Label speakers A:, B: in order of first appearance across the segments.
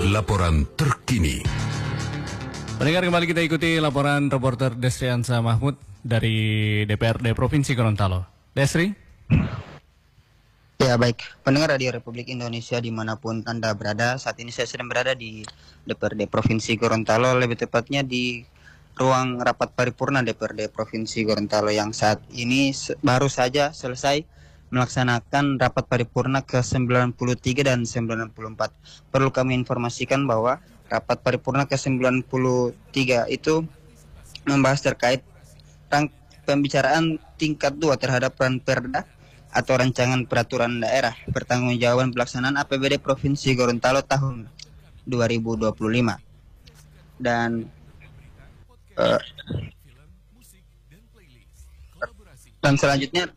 A: laporan terkini.
B: Pendengar, kembali kita ikuti laporan reporter Desriansa Mahmud dari DPRD Provinsi Gorontalo. Desri?
C: Ya baik, pendengar Radio Republik Indonesia dimanapun Anda berada, saat ini saya sedang berada di DPRD Provinsi Gorontalo, lebih tepatnya di ruang rapat paripurna DPRD Provinsi Gorontalo yang saat ini baru saja selesai melaksanakan rapat paripurna ke-93 dan 94. Perlu kami informasikan bahwa rapat paripurna ke-93 itu membahas terkait pembicaraan tingkat 2 terhadap Ranperda atau Rancangan Peraturan Daerah Pertanggungjawaban Pelaksanaan APBD Provinsi Gorontalo tahun 2025. Dan selanjutnya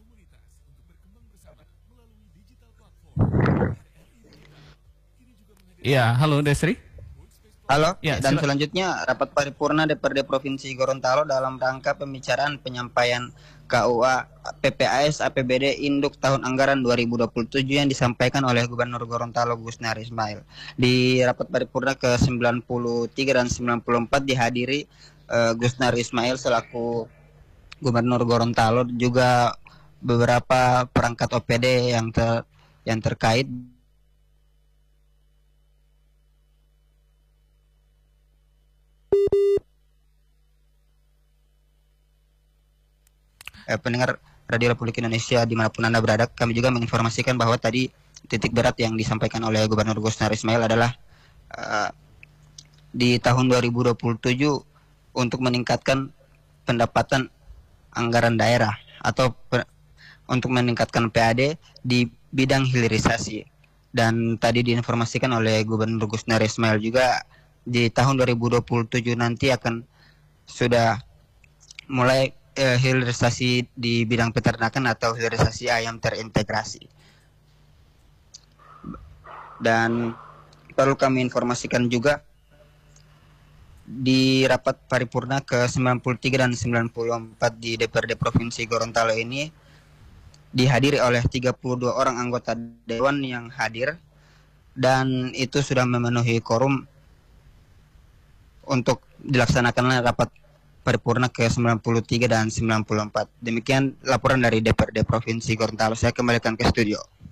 B: Iya, halo Desri.
C: Halo,
B: ya,
C: dan selanjutnya rapat paripurna DPRD Provinsi Gorontalo dalam rangka pembicaraan penyampaian KUA PPAS APBD Induk tahun anggaran 2027 yang disampaikan oleh Gubernur Gorontalo Gusnar Ismail. Di rapat paripurna ke-93 dan 94 dihadiri Gusnar Ismail selaku Gubernur Gorontalo, juga beberapa perangkat OPD yang terkait. Pendengar Radio Republik Indonesia dimanapun Anda berada, kami juga menginformasikan bahwa tadi titik berat yang disampaikan oleh Gubernur Gusnar Ismail adalah di tahun 2027 untuk meningkatkan pendapatan anggaran daerah atau untuk meningkatkan PAD di bidang hilirisasi. Dan tadi diinformasikan oleh Gubernur Gusnar Ismail juga di tahun 2027 nanti akan sudah mulai hilirisasi di bidang peternakan atau hilirisasi ayam terintegrasi. Dan perlu kami informasikan juga di rapat paripurna ke-93 dan 94 di DPRD Provinsi Gorontalo ini dihadiri oleh 32 orang anggota dewan yang hadir, dan itu sudah memenuhi quorum untuk dilaksanakan rapat paripurna ke-93 dan 94. Demikian laporan dari DPRD Provinsi Gorontalo. Saya kembalikan ke studio.